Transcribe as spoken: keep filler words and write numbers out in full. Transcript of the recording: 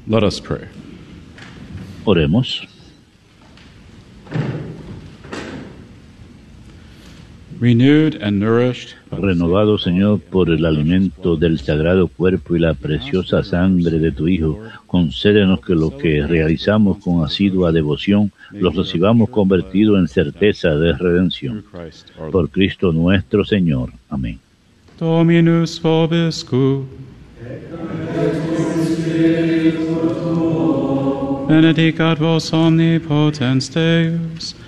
Let us pray. Oremos. Renewed and nourished, Renovado, Señor, por el alimento del sagrado cuerpo y la preciosa sangre de tu Hijo, concédenos que lo que realizamos con asidua devoción los recibamos convertido en certeza de redención. Por Cristo nuestro Señor. Amén. Dominus vobiscum. Benedicat vos omnipotens Deus,